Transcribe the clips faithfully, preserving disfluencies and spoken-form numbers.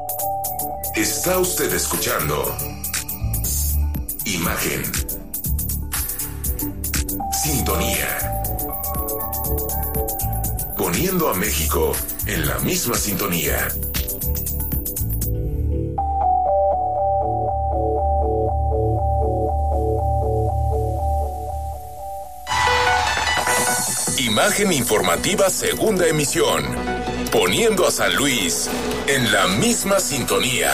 Está usted escuchando Imagen. Sintonía. Poniendo a México en la misma sintonía. Imagen informativa, segunda emisión. Poniendo a San Luis en la misma sintonía.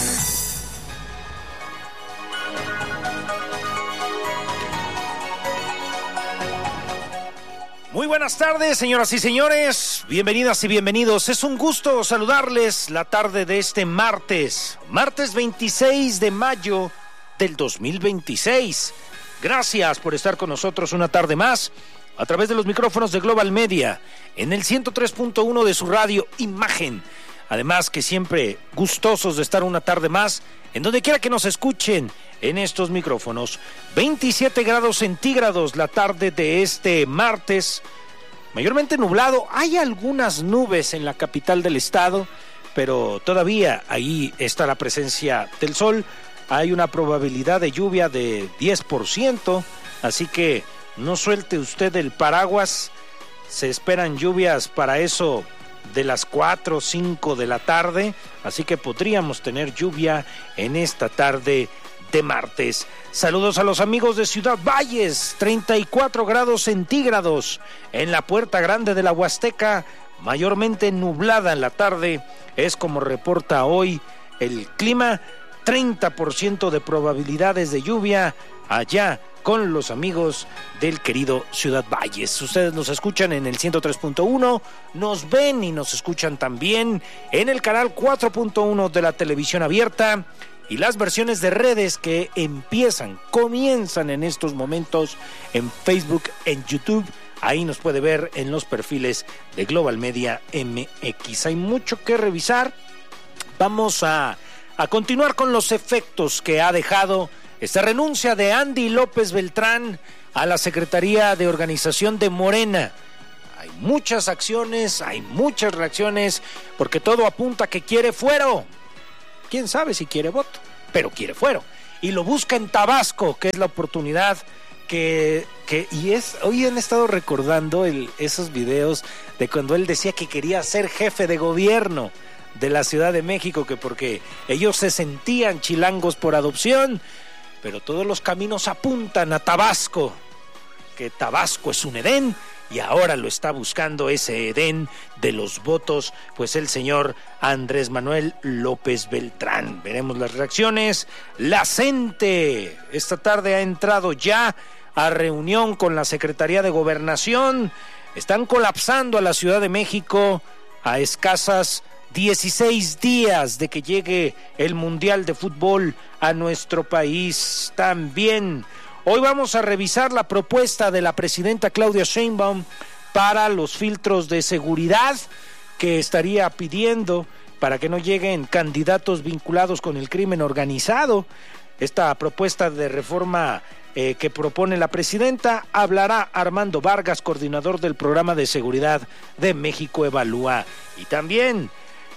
Muy buenas tardes, señoras y señores. Bienvenidas y bienvenidos. Es un gusto saludarles la tarde de este martes. Martes veintiséis de mayo del dos mil veintiséis. Gracias por estar con nosotros una tarde más a través de los micrófonos de Global Media, en el ciento tres punto uno de su radio Imagen. Además que siempre gustosos de estar una tarde más, en donde quiera que nos escuchen en estos micrófonos. veintisiete grados centígrados la tarde de este martes, mayormente nublado. Hay algunas nubes en la capital del estado, pero todavía ahí está la presencia del sol. Hay una probabilidad de lluvia de diez por ciento, así que no suelte usted el paraguas. Se esperan lluvias para eso de las cuatro o cinco de la tarde, así que podríamos tener lluvia en esta tarde de martes. Saludos a los amigos de Ciudad Valles, treinta y cuatro grados centígrados en la Puerta Grande de la Huasteca, mayormente nublada en la tarde, es como reporta hoy el clima. Treinta por ciento de probabilidades de lluvia allá con los amigos del querido Ciudad Valles. Ustedes nos escuchan en el ciento tres punto uno, nos ven y nos escuchan también en el canal cuatro punto uno de la televisión abierta y las versiones de redes que empiezan, comienzan en estos momentos en Facebook, en YouTube. Ahí nos puede ver en los perfiles de Global Media M X. Hay mucho que revisar. Vamos a, a continuar con los efectos que ha dejado esta renuncia de Andy López Beltrán a la Secretaría de Organización de Morena. Hay muchas acciones, hay muchas reacciones, porque todo apunta a que quiere fuero. Quién sabe si quiere voto, pero quiere fuero. Y lo busca en Tabasco, que es la oportunidad que... que y es hoy han estado recordando el, esos videos de cuando él decía que quería ser jefe de gobierno de la Ciudad de México, que porque ellos se sentían chilangos por adopción, pero todos los caminos apuntan a Tabasco, que Tabasco es un Edén, y ahora lo está buscando ese Edén de los votos, pues el señor Andrés Manuel López Beltrán. Veremos las reacciones. La CENTE esta tarde ha entrado ya a reunión con la Secretaría de Gobernación. Están colapsando a la Ciudad de México a escasas dieciséis días de que llegue el Mundial de Fútbol a nuestro país. También hoy vamos a revisar la propuesta de la presidenta Claudia Sheinbaum para los filtros de seguridad que estaría pidiendo para que no lleguen candidatos vinculados con el crimen organizado. Esta propuesta de reforma eh, que propone la presidenta, hablará Armando Vargas, coordinador del programa de seguridad de México Evalúa. Y también,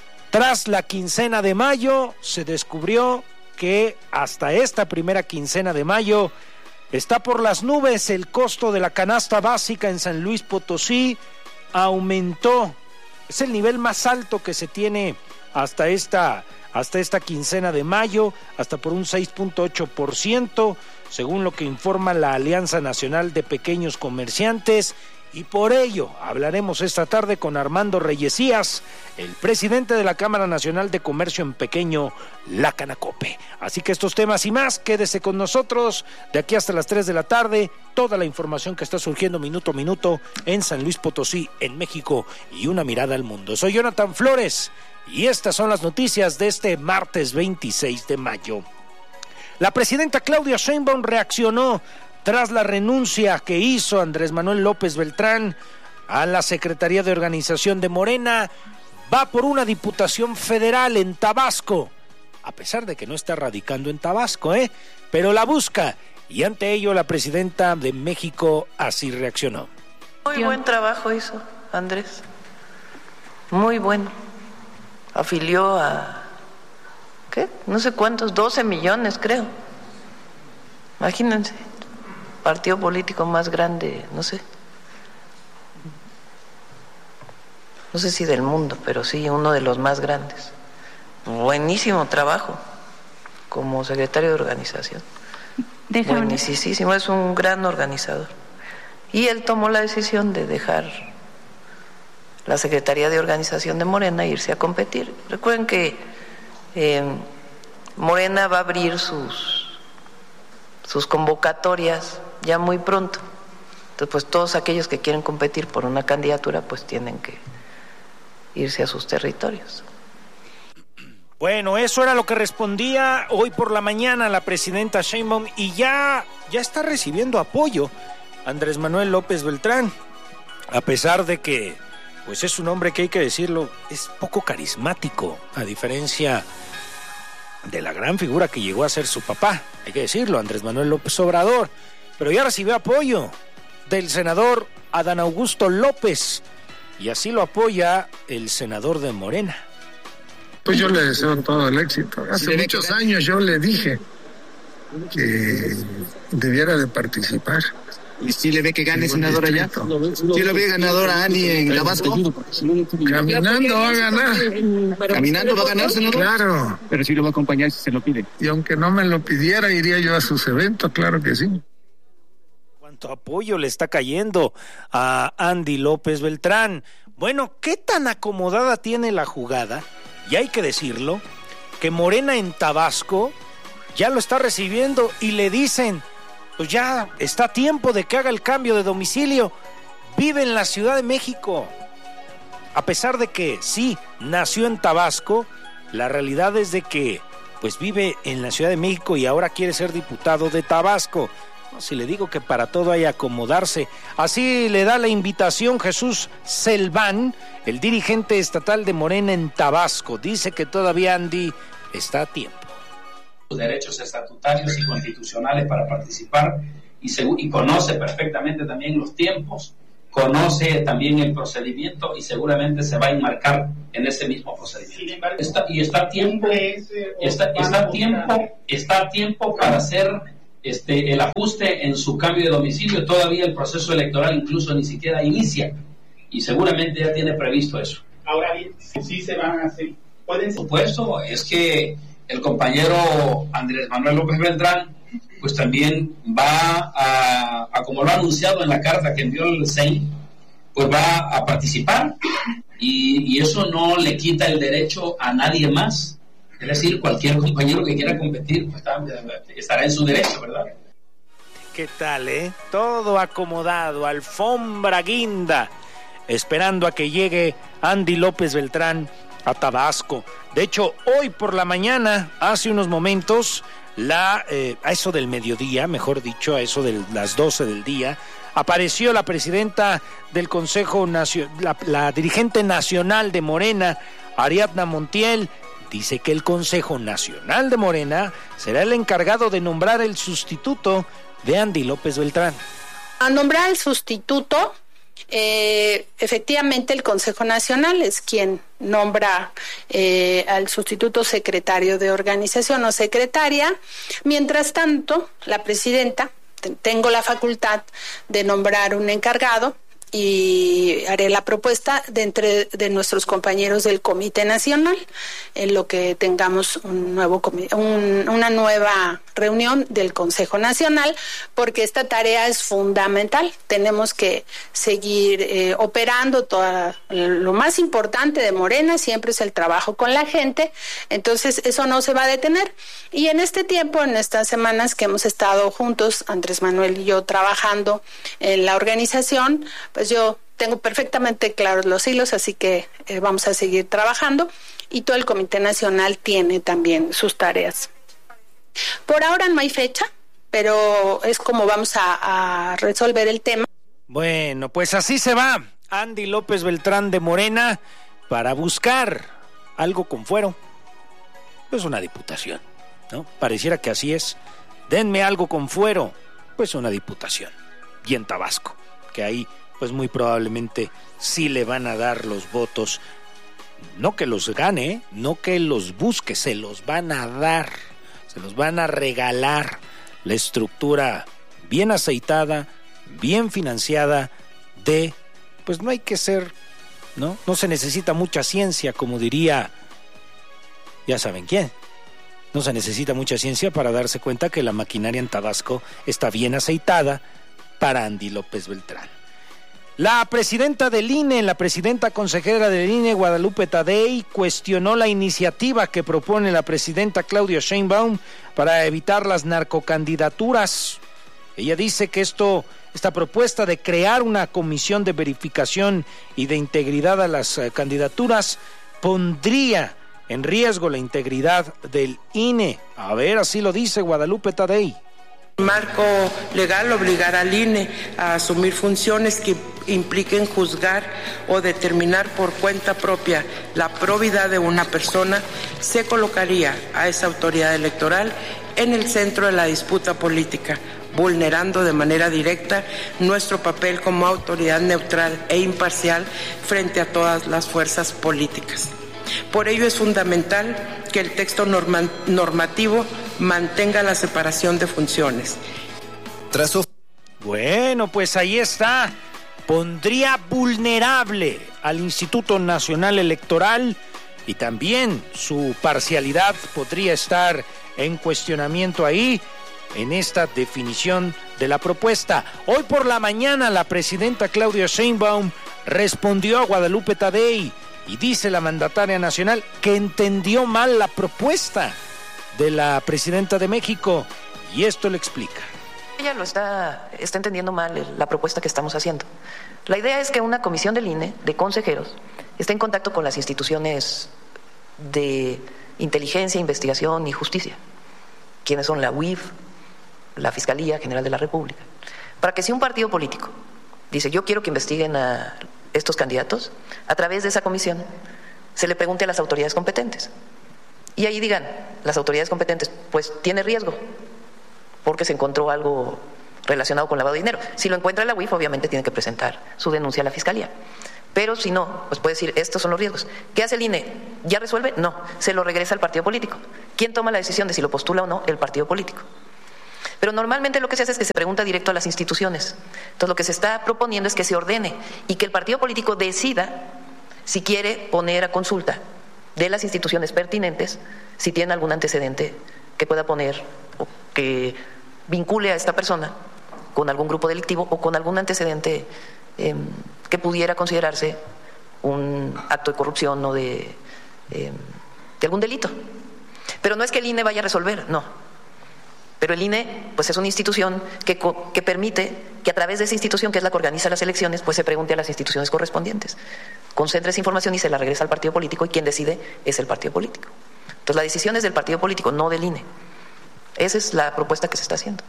tras la quincena de mayo, se descubrió que hasta esta primera quincena de mayo está por las nubes el costo de la canasta básica en San Luis Potosí. Aumentó, es el nivel más alto que se tiene hasta esta, hasta esta quincena de mayo, hasta por un seis punto ocho por ciento, según lo que informa la Alianza Nacional de Pequeños Comerciantes. Y por ello hablaremos esta tarde con Armando Reyesías, el presidente de la Cámara Nacional de Comercio en Pequeño, la Canacope. Así que estos temas y más, quédese con nosotros de aquí hasta las tres de la tarde. Toda la información que está surgiendo minuto a minuto en San Luis Potosí, en México, y una mirada al mundo. Soy Jonathan Flores y estas son las noticias de este martes veintiséis de mayo. La presidenta Claudia Sheinbaum reaccionó tras la renuncia que hizo Andrés Manuel López Beltrán a la Secretaría de Organización de Morena. Va por una diputación federal en Tabasco, a pesar de que no está radicando en Tabasco, ¿eh? pero la busca, y ante ello la presidenta de México así reaccionó. Muy buen trabajo hizo Andrés, muy bueno. Afilió a ¿qué? No sé cuántos, doce millones creo. Imagínense, partido político más grande, no sé. No sé si del mundo, pero sí uno de los más grandes. Buenísimo trabajo como secretario de organización. Déjame. Buenísimo, es un gran organizador. Y él tomó la decisión de dejar la Secretaría de Organización de Morena e irse a competir. Recuerden que eh, Morena va a abrir sus, sus convocatorias ya muy pronto. Entonces, pues todos aquellos que quieren competir por una candidatura, pues tienen que irse a sus territorios. Bueno, eso era lo que respondía hoy por la mañana la presidenta Sheinbaum, y ya, ya está recibiendo apoyo Andrés Manuel López Beltrán, a pesar de que, pues es un hombre que, hay que decirlo, es poco carismático, a diferencia de la gran figura que llegó a ser su papá, hay que decirlo, Andrés Manuel López Obrador, pero ya recibió apoyo del senador Adán Augusto López, y así lo apoya el senador de Morena. Pues yo le deseo todo el éxito. Hace muchos años yo le dije que debiera de participar. ¿Y si le ve que gane senador allá? ¿Sí lo ve ganador a Ani en Tabasco? Caminando va a ganar. ¿Caminando va a ganar, senador? Claro. Pero sí lo va a acompañar si se lo pide. Y aunque no me lo pidiera, iría yo a sus eventos, claro que sí. ¿Cuánto apoyo le está cayendo a Andy López Beltrán? Bueno, ¿qué tan acomodada tiene la jugada? Y hay que decirlo, que Morena en Tabasco ya lo está recibiendo y le dicen, pues ya está a tiempo de que haga el cambio de domicilio. Vive en la Ciudad de México. A pesar de que sí, nació en Tabasco, la realidad es de que pues vive en la Ciudad de México y ahora quiere ser diputado de Tabasco. No, si le digo que para todo hay que acomodarse. Así le da la invitación Jesús Selván, el dirigente estatal de Morena en Tabasco. Dice que todavía Andy está a tiempo. Derechos estatutarios y constitucionales para participar y, y conoce perfectamente también los tiempos, conoce también el procedimiento y seguramente se va a enmarcar en ese mismo procedimiento. Está, y está a tiempo, está, está a tiempo, está a tiempo para hacer este el ajuste en su cambio de domicilio. Todavía el proceso electoral incluso ni siquiera inicia y seguramente ya tiene previsto eso. Ahora bien, sí se van a hacer, pueden. Por supuesto, es que el compañero Andrés Manuel López Beltrán pues también va a, a, como lo ha anunciado en la carta que envió el C E I, pues va a participar y, y eso no le quita el derecho a nadie más. Es decir, cualquier compañero que quiera competir pues está, estará en su derecho, ¿verdad? ¿Qué tal, eh? Todo acomodado, alfombra guinda, esperando a que llegue Andy López Beltrán a Tabasco. De hecho, hoy por la mañana, hace unos momentos, la eh, a eso del mediodía, mejor dicho, a eso de las doce del día, apareció la presidenta del Consejo Nacional, la, la dirigente nacional de Morena, Ariadna Montiel. Dice que el Consejo Nacional de Morena será el encargado de nombrar el sustituto de Andy López Beltrán. A nombrar el sustituto, eh, efectivamente el Consejo Nacional es quien nombra eh, al sustituto secretario de organización o secretaria. Mientras tanto, la presidenta, tengo la facultad de nombrar un encargado y haré la propuesta de entre de nuestros compañeros del Comité Nacional en lo que tengamos un nuevo un, una nueva reunión del Consejo Nacional, porque esta tarea es fundamental. Tenemos que seguir eh, operando. Toda, lo más importante de Morena siempre es el trabajo con la gente, entonces eso no se va a detener. Y en este tiempo, en estas semanas que hemos estado juntos, Andrés Manuel y yo, trabajando en la organización, pues yo tengo perfectamente claros los hilos, así que eh, vamos a seguir trabajando, y todo el Comité Nacional tiene también sus tareas. Por ahora no hay fecha, pero es como vamos a, a resolver el tema. Bueno, pues así se va Andy López Beltrán de Morena para buscar algo con fuero, pues una diputación, ¿no? Pareciera que así es. Denme algo con fuero, pues una diputación. Y en Tabasco, que ahí pues muy probablemente sí le van a dar los votos no que los gane, no que los busque, se los van a dar, se los van a regalar. La estructura bien aceitada, bien financiada de, pues no hay que ser, ¿no? No se necesita mucha ciencia, como diría, ya saben quién. No se necesita mucha ciencia para darse cuenta que la maquinaria en Tabasco está bien aceitada para Andy López Beltrán. La presidenta del I N E, la presidenta consejera del I N E, Guadalupe Tadei, cuestionó la iniciativa que propone la presidenta Claudia Sheinbaum para evitar las narcocandidaturas. Ella dice que esto, esta propuesta de crear una comisión de verificación y de integridad a las uh, candidaturas pondría en riesgo la integridad del I N E. A ver, así lo dice Guadalupe Tadei. Marco legal obligará al I N E a asumir funciones que impliquen juzgar o determinar por cuenta propia la probidad de una persona, se colocaría a esa autoridad electoral en el centro de la disputa política, vulnerando de manera directa nuestro papel como autoridad neutral e imparcial frente a todas las fuerzas políticas. Por ello es fundamental que el texto norma- normativo mantenga la separación de funciones. Trazo. Bueno, pues ahí está. Pondría vulnerable al Instituto Nacional Electoral y también su parcialidad podría estar en cuestionamiento ahí en esta definición de la propuesta. Hoy por la mañana la presidenta Claudia Sheinbaum respondió a Guadalupe Tadei y dice la mandataria nacional que entendió mal la propuesta de la presidenta de México y esto le explica. Ella lo está, está entendiendo mal la propuesta que estamos haciendo. La idea es que una comisión del I N E, de consejeros, esté en contacto con las instituciones de inteligencia, investigación y justicia, quienes son la U I F, la Fiscalía General de la República, para que si un partido político dice yo quiero que investiguen a estos candidatos, a través de esa comisión se le pregunte a las autoridades competentes y ahí digan las autoridades competentes, pues tiene riesgo porque se encontró algo relacionado con lavado de dinero. Si lo encuentra la U I F, obviamente tiene que presentar su denuncia a la Fiscalía, pero si no, pues puede decir estos son los riesgos. ¿Qué hace el I N E? ¿Ya resuelve? No, se lo regresa al partido político. ¿Quién toma la decisión de si lo postula o no? El partido político. Pero normalmente lo que se hace es que se pregunta directo a las instituciones. Entonces lo que se está proponiendo es que se ordene y que el partido político decida si quiere poner a consulta de las instituciones pertinentes si tiene algún antecedente que pueda poner o que vincule a esta persona con algún grupo delictivo o con algún antecedente eh, que pudiera considerarse un acto de corrupción o de, eh, de algún delito. Pero no es que el I N E vaya a resolver, no. Pero el I N E pues es una institución que, que permite que a través de esa institución, que es la que organiza las elecciones, pues se pregunte a las instituciones correspondientes, concentre esa información y se la regresa al partido político y quien decide es el partido político. Entonces la decisión es del partido político, no del I N E. Esa es la propuesta que se está haciendo.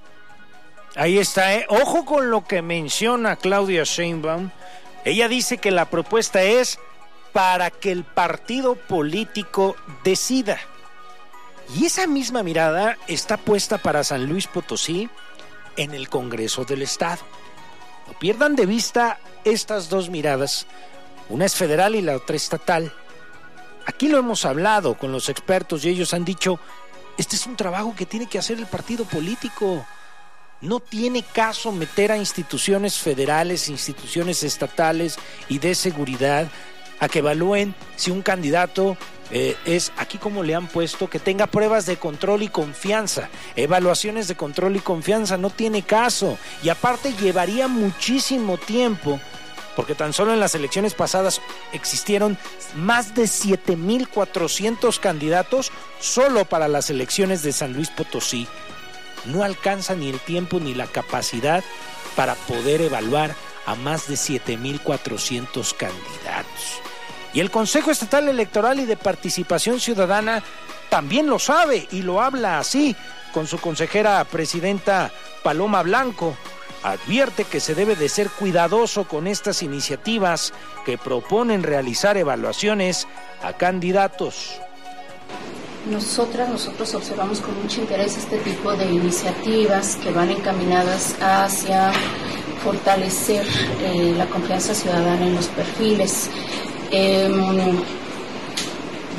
Ahí está, ¿eh? Ojo con lo que menciona Claudia Sheinbaum. Ella dice que la propuesta es para que el partido político decida. Y esa misma mirada está puesta para San Luis Potosí en el Congreso del Estado. No pierdan de vista estas dos miradas. Una es federal y la otra estatal. Aquí lo hemos hablado con los expertos y ellos han dicho, este es un trabajo que tiene que hacer el partido político. No tiene caso meter a instituciones federales, instituciones estatales y de seguridad a que evalúen si un candidato eh, es, aquí como le han puesto, que tenga pruebas de control y confianza, evaluaciones de control y confianza. No tiene caso y aparte llevaría muchísimo tiempo porque tan solo en las elecciones pasadas existieron más de siete mil cuatrocientos candidatos solo para las elecciones de San Luis Potosí. No alcanza ni el tiempo ni la capacidad para poder evaluar a más de siete mil cuatrocientos candidatos. Y el Consejo Estatal Electoral y de Participación Ciudadana también lo sabe y lo habla así con su consejera presidenta Paloma Blanco. Advierte que se debe de ser cuidadoso con estas iniciativas que proponen realizar evaluaciones a candidatos. Nosotras, nosotros observamos con mucho interés este tipo de iniciativas que van encaminadas hacia fortalecer eh, la confianza ciudadana en los perfiles. Eh,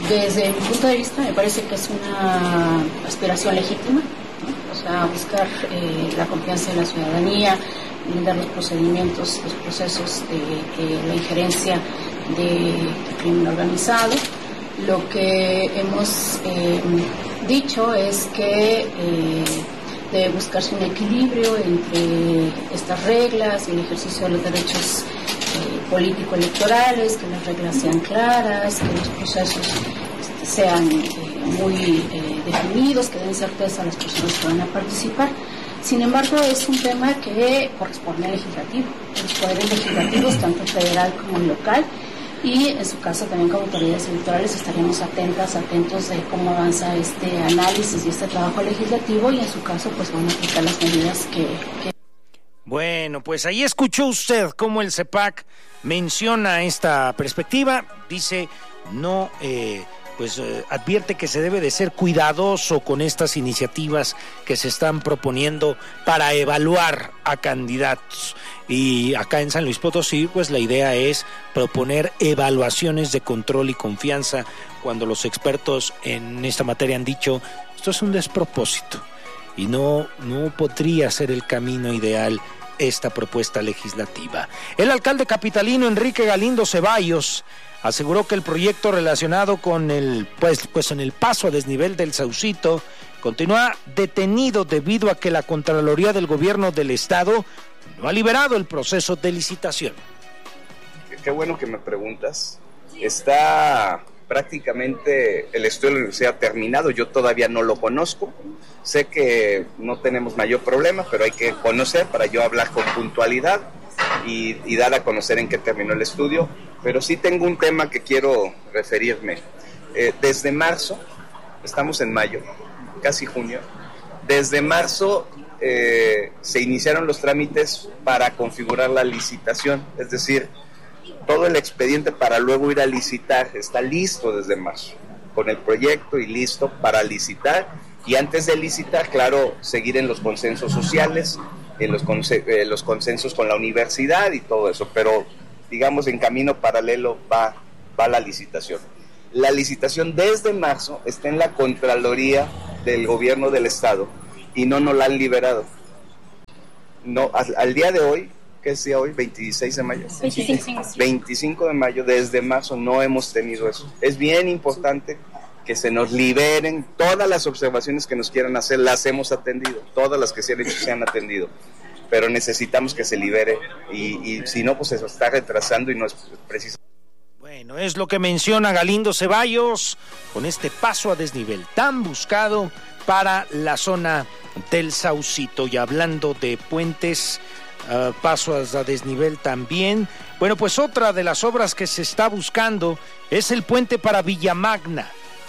Desde mi punto de vista me parece que es una aspiración legítima, ¿no? O sea, buscar eh, la confianza de la ciudadanía, brindar los procedimientos, los procesos de, de la injerencia del crimen organizado. Lo que hemos eh, dicho es que eh, debe buscarse un equilibrio entre estas reglas y el ejercicio de los derechos eh, político-electorales, que las reglas sean claras, que los procesos este, sean eh, muy eh, definidos, que den certeza a las personas que van a participar. Sin embargo, es un tema que corresponde al legislativo, los poderes legislativos, tanto federal como local, y en su caso también como autoridades electorales estaremos atentas, atentos de cómo avanza este análisis y este trabajo legislativo, y en su caso pues van a aplicar las medidas que... que... Bueno, pues ahí escuchó usted cómo el CEPAC menciona esta perspectiva, dice no... Eh... pues eh, advierte que se debe de ser cuidadoso con estas iniciativas que se están proponiendo para evaluar a candidatos. Y acá en San Luis Potosí, pues la idea es proponer evaluaciones de control y confianza cuando los expertos en esta materia han dicho, esto es un despropósito y no, no podría ser el camino ideal esta propuesta legislativa. El alcalde capitalino Enrique Galindo Ceballos aseguró que el proyecto relacionado con el pues pues en el paso a desnivel del Saucito continúa detenido debido a que la Contraloría del Gobierno del Estado no ha liberado el proceso de licitación. Qué bueno que me preguntas. Está prácticamente el estudio de la universidad terminado, yo todavía no lo conozco. Sé que no tenemos mayor problema, pero hay que conocer para yo hablar con puntualidad y, y dar a conocer en qué terminó el estudio. Pero sí tengo un tema que quiero referirme. Eh, desde marzo, estamos en mayo, casi junio, desde marzo eh, se iniciaron los trámites para configurar la licitación, es decir, todo el expediente para luego ir a licitar está listo desde marzo, con el proyecto y listo para licitar, y antes de licitar, claro, seguir en los consensos sociales, en los, conse- eh, los consensos con la universidad y todo eso, pero digamos en camino paralelo va, va la licitación. La licitación desde marzo está en la Contraloría del Gobierno del Estado y no nos la han liberado. No, al, al día de hoy, ¿qué es día hoy? veintiséis de mayo. veinticinco. veinticinco de mayo, desde marzo no hemos tenido eso. Es bien importante que se nos liberen todas las observaciones que nos quieran hacer, las hemos atendido, todas las que se han hecho se han atendido, pero necesitamos que se libere y, y si no, pues se está retrasando y no es preciso. Bueno, es lo que menciona Galindo Ceballos con este paso a desnivel tan buscado para la zona del Saucito. Y hablando de puentes, uh, pasos a desnivel también. Bueno, pues otra de las obras que se está buscando es el puente para Villamagna.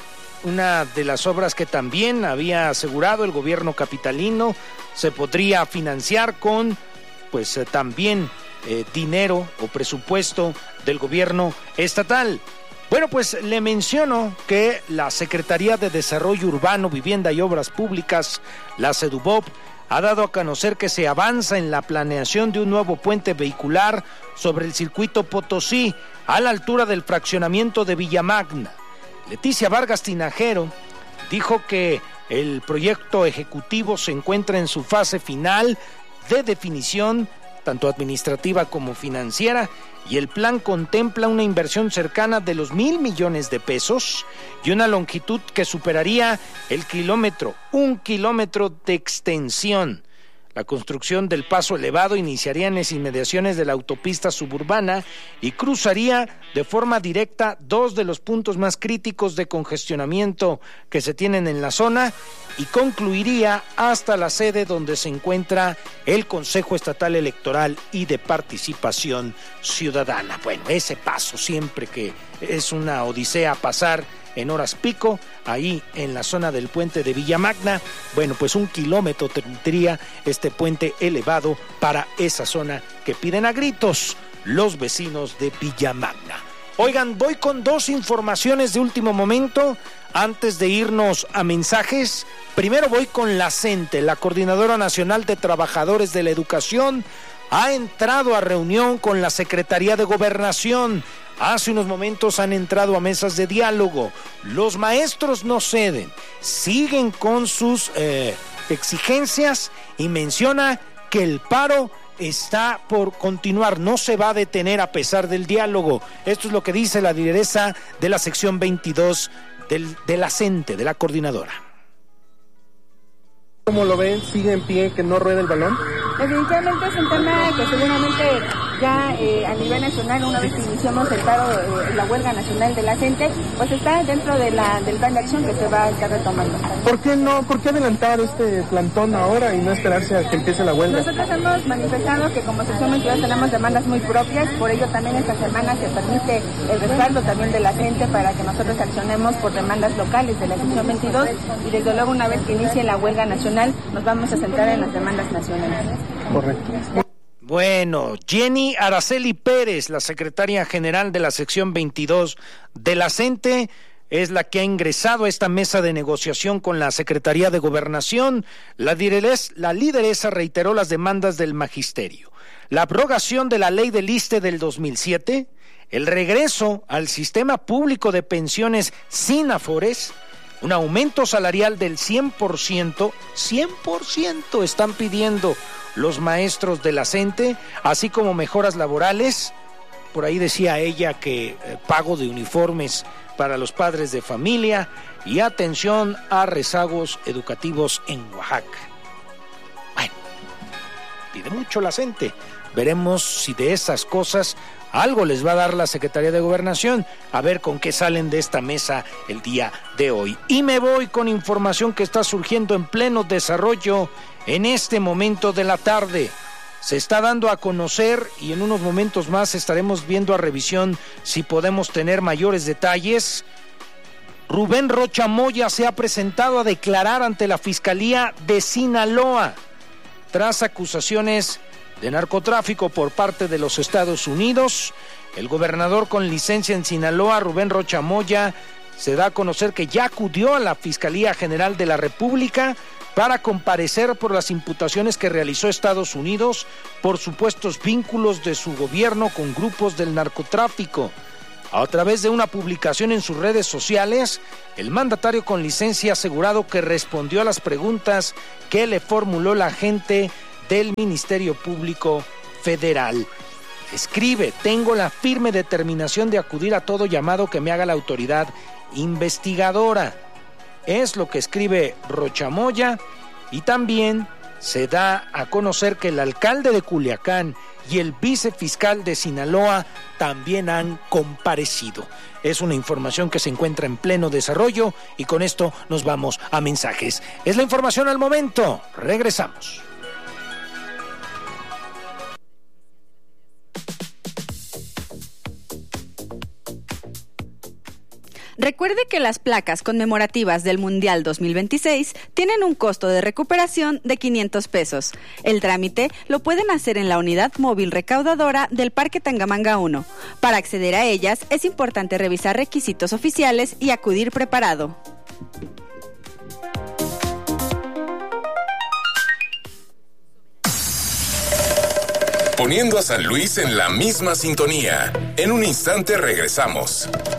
Una de las obras que también había asegurado el gobierno capitalino se podría financiar con, pues eh, también eh, dinero o presupuesto del gobierno estatal. Bueno, pues le menciono que la Secretaría de Desarrollo Urbano, Vivienda y Obras Públicas, la SEDUBOP, ha dado a conocer que se avanza en la planeación de un nuevo puente vehicular sobre el circuito Potosí, a la altura del fraccionamiento de Villamagna. Leticia Vargas Tinajero dijo que el proyecto ejecutivo se encuentra en su fase final de definición, tanto administrativa como financiera, y el plan contempla una inversión cercana de los mil millones de pesos y una longitud que superaría el kilómetro, un kilómetro de extensión. La construcción del paso elevado iniciaría en las inmediaciones de la autopista suburbana y cruzaría de forma directa dos de los puntos más críticos de congestionamiento que se tienen en la zona y concluiría hasta la sede donde se encuentra el Consejo Estatal Electoral y de Participación Ciudadana. Bueno, ese paso siempre que es una odisea pasar en horas pico, ahí en la zona del puente de Villamagna, bueno, pues un kilómetro tendría este puente elevado para esa zona que piden a gritos los vecinos de Villamagna. Oigan, voy con dos informaciones de último momento antes de irnos a mensajes. Primero voy con la CENTE, la Coordinadora Nacional de Trabajadores de la Educación, ha entrado a reunión con la Secretaría de Gobernación. Hace unos momentos han entrado a mesas de diálogo. Los maestros no ceden, siguen con sus eh, exigencias y menciona que el paro está por continuar, no se va a detener a pesar del diálogo. Esto es lo que dice la lideresa de la sección veintidós del, de la CENTE, de la coordinadora. ¿Cómo lo ven? ¿Sigue en pie que no rueda el balón? Definitivamente es un tema que seguramente ya eh, a nivel nacional, una vez que iniciamos el paro, eh, la huelga nacional de la gente, pues está dentro de la, del plan de acción que se va a estar retomando. ¿Por qué no? ¿Por qué adelantar este plantón ahora y no esperarse a que empiece la huelga? Nosotros hemos manifestado que como sección veintidós tenemos demandas muy propias, por ello también esta semana se permite el respaldo también de la gente para que nosotros accionemos por demandas locales de la sección veintidós y desde luego una vez que inicie la huelga nacional nos vamos a centrar en las demandas nacionales. Correcto. Bueno, Jenny Araceli Pérez, la secretaria general de la sección veintidós de la CENTE, es la que ha ingresado a esta mesa de negociación con la Secretaría de Gobernación. La lideresa, la lideresa reiteró las demandas del magisterio: la abrogación de la ley del I S S S T E del dos mil siete, el regreso al sistema público de pensiones sin afores, un aumento salarial del cien por ciento, cien por ciento están pidiendo los maestros de la CENTE, así como mejoras laborales. Por ahí decía ella que eh, pago de uniformes para los padres de familia y atención a rezagos educativos en Oaxaca. Bueno, pide mucho la CENTE. Veremos si de esas cosas algo les va a dar la Secretaría de Gobernación, a ver con qué salen de esta mesa el día de hoy. Y me voy con información que está surgiendo en pleno desarrollo en este momento de la tarde. Se está dando a conocer y en unos momentos más estaremos viendo a revisión si podemos tener mayores detalles. Rubén Rocha Moya se ha presentado a declarar ante la Fiscalía de Sinaloa tras acusaciones de narcotráfico por parte de los Estados Unidos. El gobernador con licencia en Sinaloa, Rubén Rocha Moya, se da a conocer que ya acudió a la Fiscalía General de la República para comparecer por las imputaciones que realizó Estados Unidos por supuestos vínculos de su gobierno con grupos del narcotráfico. A través de una publicación en sus redes sociales, el mandatario con licencia ha asegurado que respondió a las preguntas que le formuló la agente del Ministerio Público Federal. Escribe: tengo la firme determinación de acudir a todo llamado que me haga la autoridad investigadora. Es lo que escribe Rocha Moya, y también se da a conocer que el alcalde de Culiacán y el vicefiscal de Sinaloa también han comparecido. Es una información que se encuentra en pleno desarrollo y con esto nos vamos a mensajes. Es la información al momento. Regresamos. Recuerde que las placas conmemorativas del Mundial dos mil veintiséis tienen un costo de recuperación de quinientos pesos. El trámite lo pueden hacer en la unidad móvil recaudadora del Parque Tangamanga uno. Para acceder a ellas es importante revisar requisitos oficiales y acudir preparado. Poniendo a San Luis en la misma sintonía. En un instante regresamos.